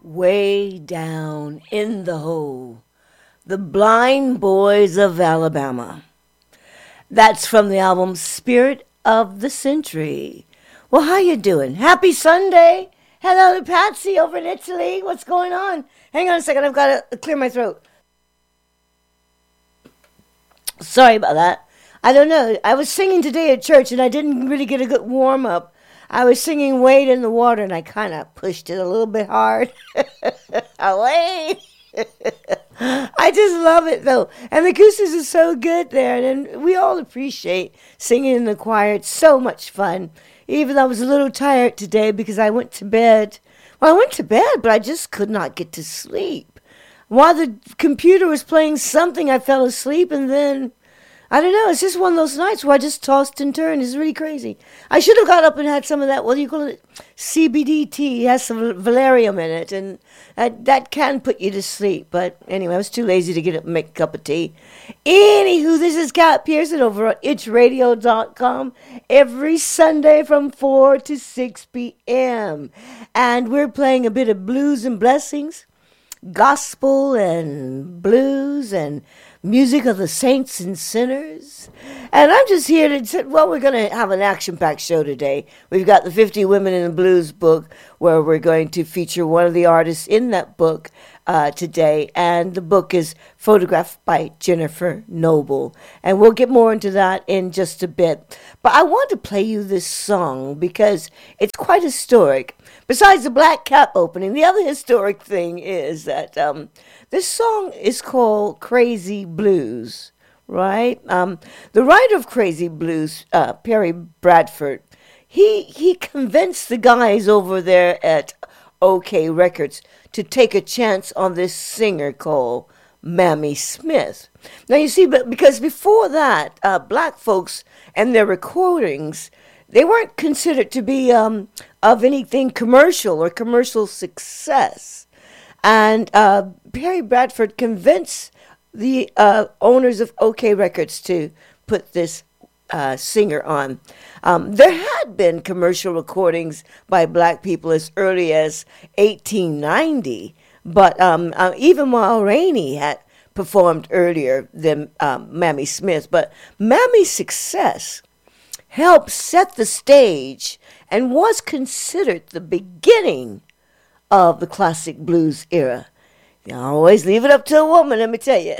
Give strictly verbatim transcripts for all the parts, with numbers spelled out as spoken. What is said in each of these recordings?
Way down in the hole, the Blind Boys of Alabama. That's from the album Spirit of the Century. Well, how you doing? Happy Sunday. Hello to Patsy over in Italy. What's going on? Hang on a second. I've got to clear my throat. Sorry about that. I don't know. I was singing today at church and I didn't really get a good warm up. I was singing Wade in the Water, and I kind of pushed it a little bit hard. Away! I just love it, though. And the acoustics are so good there, and we all appreciate singing in the choir. It's so much fun. Even though I was a little tired today because I went to bed. Well, I went to bed, but I just could not get to sleep. While the computer was playing something, I fell asleep, and then I don't know. It's just one of those nights where I just tossed and turned. It's really crazy. I should have got up and had some of that, what do you call it? C B D tea. It has some valerian in it, and that, that can put you to sleep. But anyway, I was too lazy to get up and make a cup of tea. Anywho, this is Kat Pearson over at itch radio dot com every Sunday from four to six p.m. And we're playing a bit of blues and blessings, gospel and blues and music of the saints and sinners. And I'm just here to say, well, we're going to have an action-packed show today. We've got the fifty Women in the Blues book, where we're going to feature one of the artists in that book uh, today. And the book is photographed by Jennifer Noble. And we'll get more into that in just a bit. But I want to play you this song because it's quite historic. Besides the Black Cap opening, the other historic thing is that um, this song is called Crazy Blues, right? Um, the writer of Crazy Blues, uh, Perry Bradford, he he convinced the guys over there at OK Records to take a chance on this singer called Mamie Smith. Now, you see, but because before that, uh, black folks and their recordings, they weren't considered to be um, of anything commercial or commercial success. And uh, Perry Bradford convinced the uh, owners of OK Records to put this uh, singer on. Um, there had been commercial recordings by black people as early as eighteen ninety, but um, uh, even Ma Rainey had performed earlier than um, Mamie Smith. But Mamie's success helped set the stage and was considered the beginning of the classic blues era. You always leave it up to a woman, let me tell you.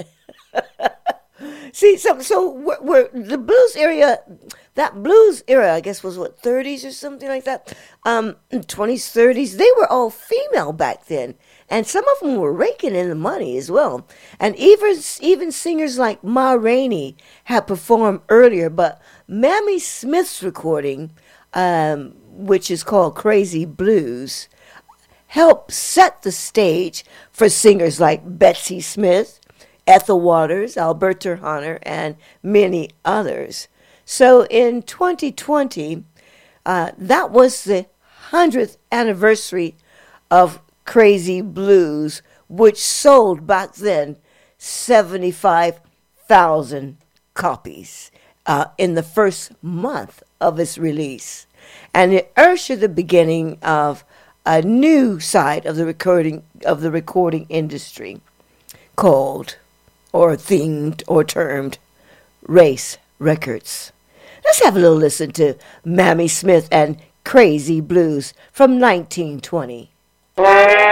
See, so so we're, we're, the blues area, that blues era, I guess, was what, thirties or something like that? Um, twenties, thirties. They were all female back then. And some of them were raking in the money as well. And even, even singers like Ma Rainey had performed earlier, but Mamie Smith's recording, um, which is called Crazy Blues, helped set the stage for singers like Betsy Smith, Ethel Waters, Alberta Hunter, and many others. So in twenty twenty, uh, that was the hundredth anniversary of Crazy Blues, which sold back then seventy-five thousand copies uh, in the first month of its release. And it ushered the beginning of a new side of the recording of the recording industry called, or themed, or termed, race records. Let's have a little listen to Mamie Smith and Crazy Blues from nineteen twenty.